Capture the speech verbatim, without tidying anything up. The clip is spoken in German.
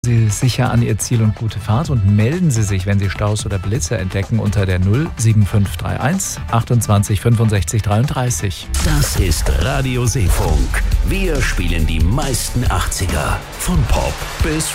Sie sicher an Ihr Ziel und gute Fahrt und melden Sie sich, wenn Sie Staus oder Blitzer entdecken, unter der null sieben fünf drei eins achtundzwanzig fünfundsechzig dreiunddreißig. Das ist Radio Seefunk. Wir spielen die meisten achtziger. Von Pop bis